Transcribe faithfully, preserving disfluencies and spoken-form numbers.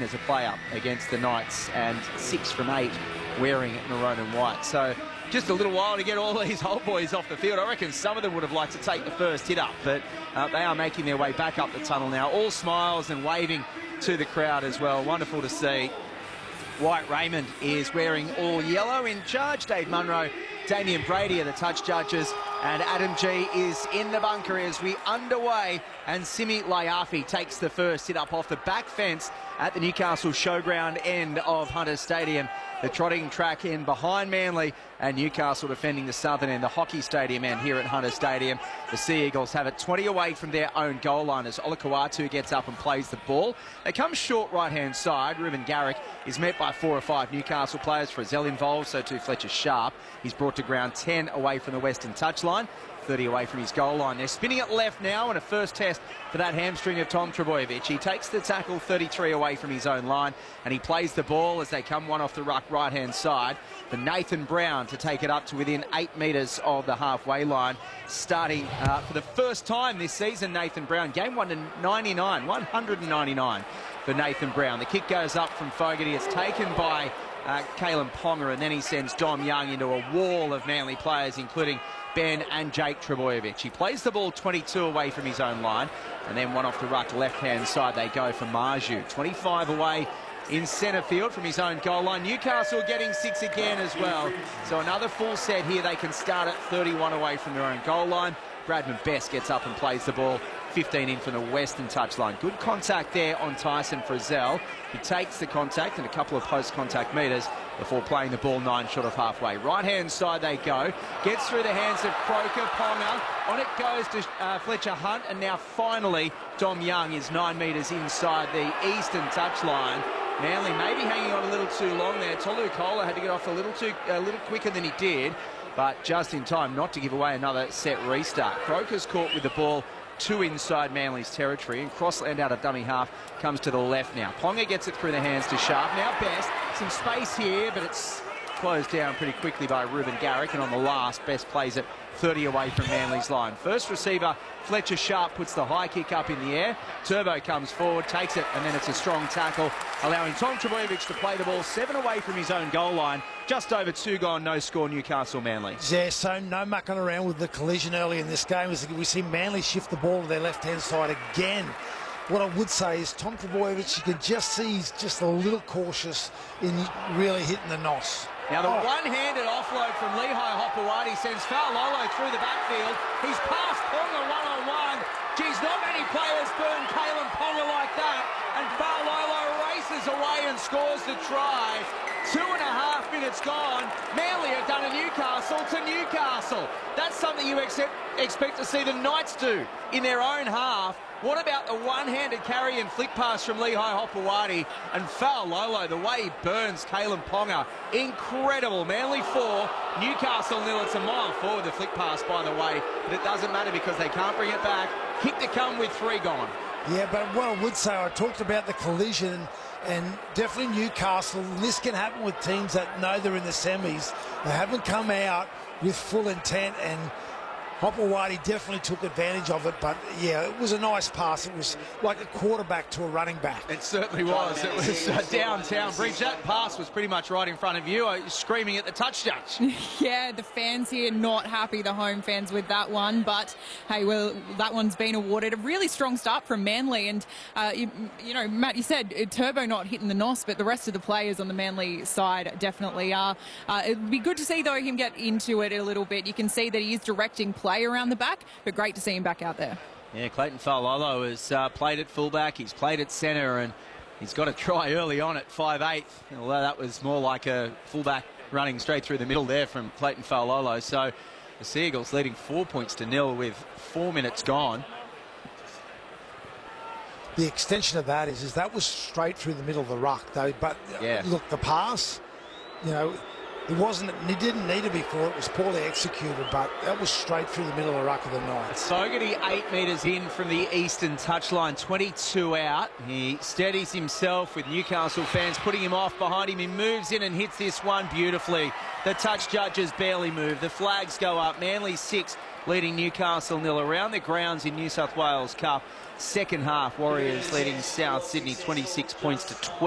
in as a player against the Knights, and six from eight wearing maroon and white. So just a little while to get all these old boys off the field. I reckon some of them would have liked to take the first hit up, but uh, they are making their way back up the tunnel now, all smiles and waving to the crowd as well. Wonderful to see. White Raymond is wearing all yellow. In charge, Dave Munro, Damien Brady are the touch judges, and Adam G is in the bunker as we underway, and Simi Layafi takes the first hit up off the back fence at the Newcastle Showground end of Hunters Stadium. The trotting track in behind Manly, and Newcastle defending the southern end, the hockey stadium end here at Hunters Stadium. The Sea Eagles have it twenty away from their own goal line as Olakau'atu gets up and plays the ball. They come short right-hand side. Ruben Garrick is met by four or five Newcastle players. Frizzell involved, so too Fletcher Sharp. He's brought to ground ten away from the western touchline, thirty away from his goal line. They're spinning it left now, and a first test for that hamstring of Tom Trbojevic. He takes the tackle thirty-three away from his own line, and he plays the ball as they come one off the ruck right-hand side for Nathan Brown to take it up to within eight metres of the halfway line. Starting uh, for the first time this season, Nathan Brown. Game one to ninety-nine, one hundred ninety-nine for Nathan Brown. The kick goes up from Fogarty. It's taken by uh, Kalen Ponga, and then he sends Dom Young into a wall of Manly players, including Ben and Jake Trbojevic. He plays the ball twenty-two away from his own line, and then one off the ruck left-hand side they go for Marju. twenty-five away in centre field from his own goal line. Newcastle getting six again as well. So another full set here. They can start at thirty-one away from their own goal line. Bradman Best gets up and plays the ball fifteen in from the western touchline. Good contact there on Tyson Frizzell. He takes the contact and a couple of post-contact metres before playing the ball nine short of halfway. Right-hand side they go. Gets through the hands of Croker, Ponga. On it goes to uh, Fletcher Hunt, and now finally Dom Young is nine metres inside the eastern touchline. Manly maybe hanging on a little too long there. Tolu Kola had to get off a little too, a little quicker than he did, but just in time not to give away another set restart. Croker's caught with the ball two inside Manly's territory, and Crossland out of dummy half comes to the left now. Ponga gets it through the hands to Sharp. Now Best, some space here, but it's closed down pretty quickly by Ruben Garrick, and on the last, Best plays it thirty away from Manly's line. First receiver, Fletcher Sharp, puts the high kick up in the air. Turbo comes forward, takes it, and then it's a strong tackle, allowing Tom Trbojevic to play the ball seven away from his own goal line. Just over two gone, no score, Newcastle Manly. Yeah, so no mucking around with the collision early in this game. As we see Manly shift the ball to their left-hand side again. What I would say is Tom Trbojevic, you can just see he's just a little cautious in really hitting the N O S. Now the oh. one-handed offload from Lehigh Hopewadi sends Faulolo through the backfield. He's passed Ponga one-on-one. Geez, not many players burn Kalen Ponga like that. And Faulolo races away and scores the try. Two and a half minutes gone. Manly have done a Newcastle to Newcastle. That's something you accept, expect to see the Knights do in their own half. What about the one-handed carry and flick pass from Lehigh Hopewadi, and Faulolo, the way he burns Kalen Ponga. Incredible. Manly four, Newcastle nil. It's a mile forward, the flick pass, by the way, but it doesn't matter because they can't bring it back. Kick to come with three gone. Yeah, but what I would say, I talked about the collision, and definitely Newcastle, and this can happen with teams that know they're in the semis. They haven't come out with full intent, and Hopewadi definitely took advantage of it, but yeah, it was a nice pass. It was like a quarterback to a running back. It certainly was. It was uh, downtown Bridge. That pass was pretty much right in front of you, uh, screaming at the touch judge. Yeah, the fans here not happy, the home fans, with that one, but hey, well, that one's been awarded. A really strong start from Manly, and uh, you, you know, Matt, you said uh, Turbo not hitting the N O S, but the rest of the players on the Manly side definitely are. Uh, it would be good to see, though, him get into it a little bit. You can see that he is directing play around the back, but great to see him back out there. Yeah, Clayton Faulolo has uh, played at fullback, he's played at centre, and he's got a try early on at five eight, although that was more like a fullback running straight through the middle there from Clayton Faulolo. So the Sea Eagles leading four points to nil with four minutes gone. The extension of that is, is that was straight through the middle of the ruck, though. But yeah. Look, the pass, you know, it wasn't, it didn't need to be for it was poorly executed, but that was straight through the middle of the ruck of the Knights. Fogarty eight metres in from the eastern touchline, twenty-two out. He steadies himself with Newcastle fans putting him off behind him. He moves in and hits this one beautifully. The touch judges barely move. The flags go up. Manly six, leading Newcastle nil around the grounds in New South Wales Cup. Second half, Warriors leading South Sydney twenty-six points to twelve.